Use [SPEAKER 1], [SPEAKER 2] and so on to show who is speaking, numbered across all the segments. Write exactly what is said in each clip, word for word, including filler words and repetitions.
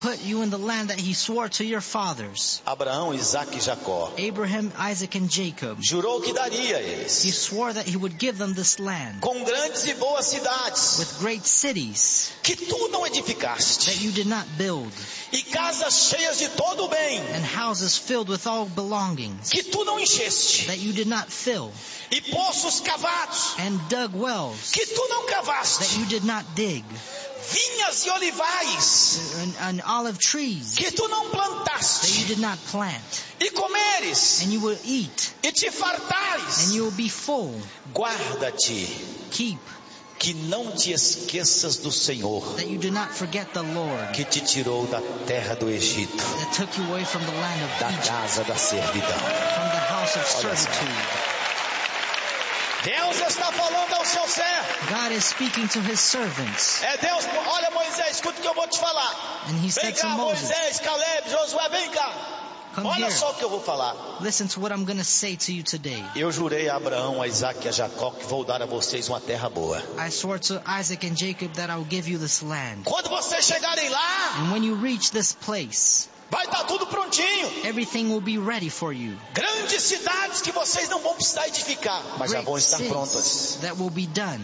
[SPEAKER 1] put you in the land that he swore to your fathers.
[SPEAKER 2] Abraão, Isaac e Jacó.
[SPEAKER 1] Abraham, Isaac, and Jacob.
[SPEAKER 2] Jurou que daria a eles.
[SPEAKER 1] He swore that he would give them this land.
[SPEAKER 2] Com grandes e boas cidades.
[SPEAKER 1] With great cities.
[SPEAKER 2] Que tu não edificaste.
[SPEAKER 1] That you did not build.
[SPEAKER 2] E casas cheias de todo o bem.
[SPEAKER 1] And houses filled with all belongings.
[SPEAKER 2] Que tu não encheste.
[SPEAKER 1] That you did not fill.
[SPEAKER 2] E poços cavados.
[SPEAKER 1] And dug wells.
[SPEAKER 2] Que tu não cavaste.
[SPEAKER 1] That you did not dig.
[SPEAKER 2] Vinhas e olivais.
[SPEAKER 1] And, and olive trees.
[SPEAKER 2] Que tu não plantaste.
[SPEAKER 1] That you did not plant.
[SPEAKER 2] E comeres.
[SPEAKER 1] And you will eat.
[SPEAKER 2] E te fartares.
[SPEAKER 1] And you will be full.
[SPEAKER 2] Guarda-te.
[SPEAKER 1] Keep.
[SPEAKER 2] Que não te esqueças do Senhor.
[SPEAKER 1] That you do not forget the Lord.
[SPEAKER 2] Que te tirou da terra do Egito.
[SPEAKER 1] That took you away from the land of
[SPEAKER 2] da
[SPEAKER 1] Egypt.
[SPEAKER 2] casa da servidão.
[SPEAKER 1] From the house of servitude.
[SPEAKER 2] Deus está falando ao seu servo.
[SPEAKER 1] God is speaking to his servants.
[SPEAKER 2] É Deus, olha Moisés, escuta o que eu vou te falar.
[SPEAKER 1] And he
[SPEAKER 2] Vem
[SPEAKER 1] said
[SPEAKER 2] cá,
[SPEAKER 1] to Moses,
[SPEAKER 2] Moisés, Caleb, Josué, vem cá.
[SPEAKER 1] Come
[SPEAKER 2] Olha
[SPEAKER 1] here.
[SPEAKER 2] só o que eu vou falar.
[SPEAKER 1] Listen to what I'm going to say to you today.
[SPEAKER 2] Eu jurei a Abraão, a Isaac e a Jacó que vou dar a vocês uma terra boa.
[SPEAKER 1] I swore to Isaac and Jacob that I will give you this land.
[SPEAKER 2] Quando vocês chegarem lá,
[SPEAKER 1] and when you reach this place,
[SPEAKER 2] vai estar tudo prontinho.
[SPEAKER 1] Everything will be ready for you.
[SPEAKER 2] Grandes cidades que vocês não vão precisar edificar, mas
[SPEAKER 1] Great
[SPEAKER 2] já vão estar prontas.
[SPEAKER 1] That will be done.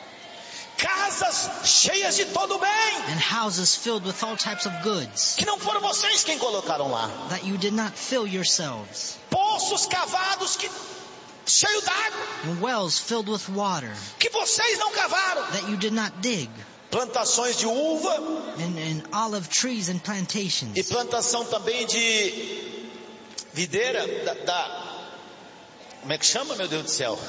[SPEAKER 2] Casas cheias de todo o bem.
[SPEAKER 1] And houses filled with all types of goods.
[SPEAKER 2] Que não foram vocês quem colocaram lá.
[SPEAKER 1] That you did not fill yourselves.
[SPEAKER 2] Poços cavados que cheio d'água.
[SPEAKER 1] And wells filled with water.
[SPEAKER 2] Que vocês não cavaram.
[SPEAKER 1] That you did not dig.
[SPEAKER 2] Plantações de uva.
[SPEAKER 1] And, and olive trees and plantations.
[SPEAKER 2] E plantação também de videira da, da como é que chama, meu Deus do céu?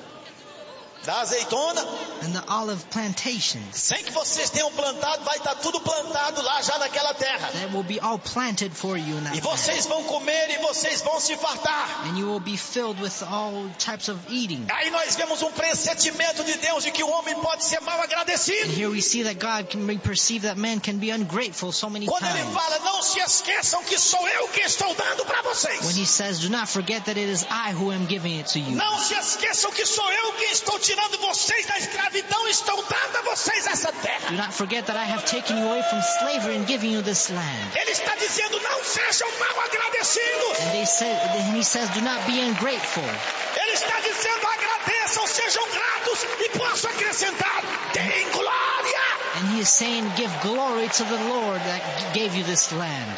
[SPEAKER 2] Da azeitona.
[SPEAKER 1] And the olive plantations.
[SPEAKER 2] Sem que vocês tenham plantado, vai estar tudo plantado lá já naquela terra.
[SPEAKER 1] That will be all planted for you in that
[SPEAKER 2] E vocês vão comer e vocês vão se fartar.
[SPEAKER 1] And you will be filled with all types of eating.
[SPEAKER 2] Aí nós vemos um pressentimento de Deus de que o homem pode ser mal agradecido.
[SPEAKER 1] And here we see that God can perceive that man can be ungrateful so many
[SPEAKER 2] Quando
[SPEAKER 1] times.
[SPEAKER 2] ele fala, não se esqueçam que sou eu que estou dando para vocês.
[SPEAKER 1] When he says, do not forget that it is I who am giving it to you.
[SPEAKER 2] Não se esqueçam que sou eu que estou tirando vocês da escravidão e estou dando a vocês essa terra.
[SPEAKER 1] Do not forget that I have taken you away from slavery and giving you this land.
[SPEAKER 2] Ele está dizendo, não sejam mal agradecidos.
[SPEAKER 1] And, they say, and he says, do not be ungrateful.
[SPEAKER 2] Ele está dizendo, agradeçam, sejam gratos e posso acrescentar, deem glória.
[SPEAKER 1] And he is saying, give glory to the Lord that gave you this land.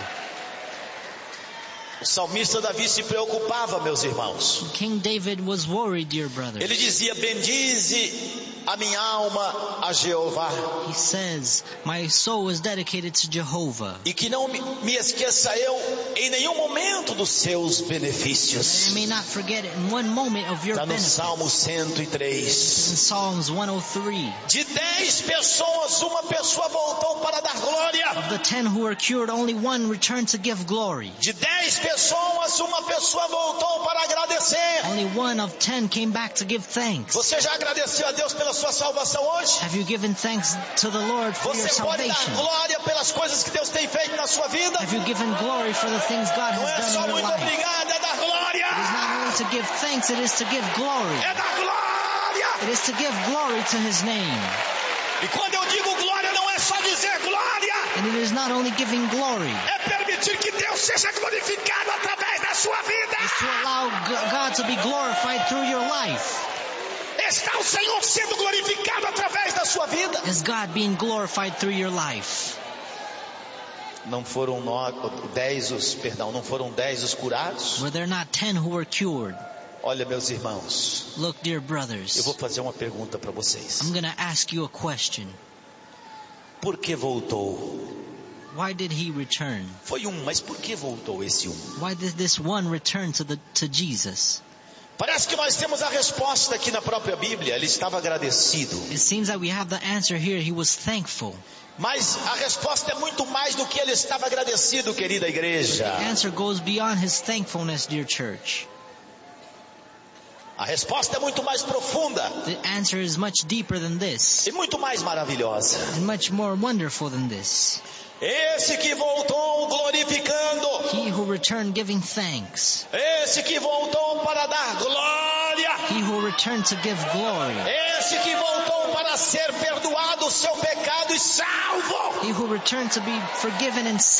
[SPEAKER 2] O salmista Davi se preocupava, meus irmãos.
[SPEAKER 1] King David was worried, dear brothers.
[SPEAKER 2] Ele dizia, bendize a minha alma a Jeová.
[SPEAKER 1] He says, my soul is dedicated to Jehovah.
[SPEAKER 2] E que não me esqueça eu em nenhum momento dos seus benefícios.
[SPEAKER 1] I may not forget it in one moment of your
[SPEAKER 2] Está no
[SPEAKER 1] benefits.
[SPEAKER 2] Salmo cento e três.
[SPEAKER 1] In Psalms one oh three.
[SPEAKER 2] De dez pessoas, uma pessoa voltou para dar glória.
[SPEAKER 1] Of the ten who were cured, only one returned to give glory.
[SPEAKER 2] De dez pessoas, uma pessoa voltou para agradecer.
[SPEAKER 1] Only one of ten came back to give thanks.
[SPEAKER 2] Você já agradeceu a Deus pela sua salvação hoje?
[SPEAKER 1] Have you given thanks to the Lord for your
[SPEAKER 2] Você pode dar
[SPEAKER 1] salvation?
[SPEAKER 2] glória pelas coisas que Deus tem feito na sua vida?
[SPEAKER 1] Have you given glory for the things God
[SPEAKER 2] Não é
[SPEAKER 1] has
[SPEAKER 2] só
[SPEAKER 1] done in your
[SPEAKER 2] muito
[SPEAKER 1] life?
[SPEAKER 2] obrigado, é dar glória.
[SPEAKER 1] It is not only to give thanks, it is to give glory.
[SPEAKER 2] É dar glória.
[SPEAKER 1] It is to give glory to His name.
[SPEAKER 2] E quando eu digo glória, não é só dizer glória.
[SPEAKER 1] And it is not only giving glory.
[SPEAKER 2] É permitir que Deus seja glorificado através da sua vida.
[SPEAKER 1] It's to allow G- God to be glorified through your life.
[SPEAKER 2] Está o Senhor sendo glorificado através da sua vida.
[SPEAKER 1] Is God being glorified through your life?
[SPEAKER 2] Não foram nove, dez os, perdão, não foram dez os curados?
[SPEAKER 1] Were there not ten who were cured?
[SPEAKER 2] Olha, meus irmãos,
[SPEAKER 1] Look, dear
[SPEAKER 2] eu
[SPEAKER 1] brothers,
[SPEAKER 2] vou fazer uma pergunta para vocês.
[SPEAKER 1] I'm going to ask you a question.
[SPEAKER 2] Por que voltou?
[SPEAKER 1] Why did he return?
[SPEAKER 2] Foi um, mas por que voltou esse um?
[SPEAKER 1] Why did this one return to the to Jesus?
[SPEAKER 2] Parece que nós temos a resposta aqui na própria Bíblia. Ele estava agradecido.
[SPEAKER 1] It seems that we have the answer here. He was thankful.
[SPEAKER 2] Mas a resposta é muito mais do que ele estava agradecido, querida igreja.
[SPEAKER 1] The answer goes beyond his thankfulness, dear church.
[SPEAKER 2] A resposta é muito mais profunda
[SPEAKER 1] The answer is much deeper than this
[SPEAKER 2] e muito mais maravilhosa.
[SPEAKER 1] and much more wonderful than this.
[SPEAKER 2] Esse que voltou glorificando.
[SPEAKER 1] He who returned giving thanks.
[SPEAKER 2] Esse que voltou para dar glória. glória.
[SPEAKER 1] He who returned to give glory.
[SPEAKER 2] Esse que voltou para ser perdoado o seu pecado e salvo.
[SPEAKER 1] He who returned to be forgiven and